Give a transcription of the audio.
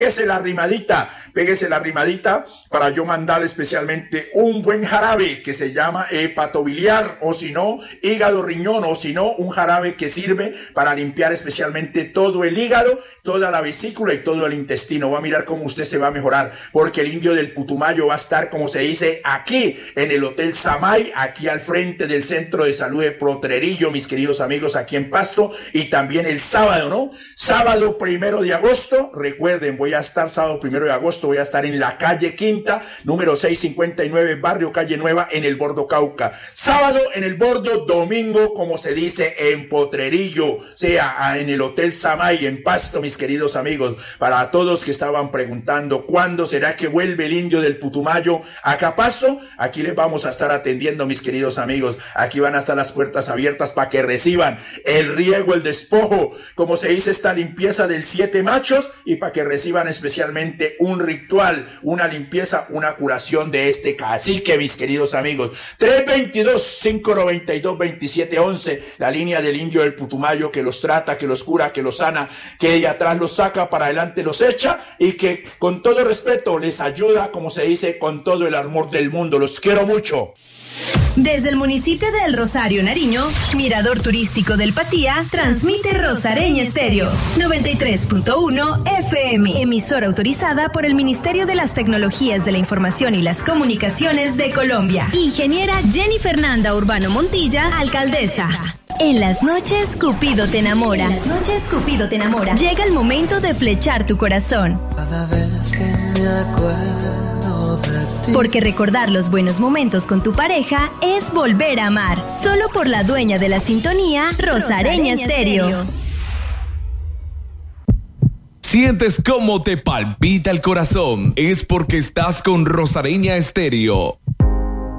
Pégese la rimadita para yo mandarle especialmente un buen jarabe que se llama hepatobiliar, o si no, hígado riñón, o si no, un jarabe que sirve para limpiar especialmente todo el hígado, toda la vesícula y todo el intestino. Va a mirar cómo usted se va a mejorar, porque el indio del Putumayo va a estar, como se dice, aquí en el Hotel Samay, aquí al frente del Centro de Salud de Potrerillo, mis queridos amigos, aquí en Pasto, y también el sábado, ¿no? Sábado 1 de agosto, recuerden, voy a estar sábado 1 de agosto, voy a estar en la calle Quinta, número 659, barrio Calle Nueva, en el Bordo Cauca. Sábado en el Bordo, domingo, como se dice, en Potrerillo, sea en el Hotel Samay, en Pasto, mis queridos amigos. Para todos que estaban preguntando cuándo será que vuelve el indio del Putumayo acá a Pasto, aquí les vamos a estar atendiendo, mis queridos amigos. Aquí van a estar las puertas abiertas para que reciban el riego, el despojo, como se dice, esta limpieza del 7 machos, y para que reciban especialmente un ritual, una limpieza, una curación de este cacique, mis queridos amigos. 322-592-2711, la línea del indio del Putumayo, que los trata, que los cura, que los sana, que de atrás los saca, para adelante los echa, y que con todo respeto les ayuda, como se dice, con todo el amor del mundo. Los quiero mucho. Desde el municipio de El Rosario, Nariño, Mirador Turístico del Patía, transmite Rosareña Estéreo 93.1 FM, emisora autorizada por el Ministerio de las Tecnologías de la Información y las Comunicaciones de Colombia. Ingeniera Jenny Fernanda Urbano Montilla, alcaldesa. En las noches, Cupido te enamora. En las noches, Cupido te enamora. Llega el momento de flechar tu corazón. Cada vez que me acuerdo de ti. Porque recordar los buenos momentos con tu pareja es volver a amar. Solo por la dueña de la sintonía, Rosareña Estéreo. ¿Sientes cómo te palpita el corazón? Es porque estás con Rosareña Estéreo.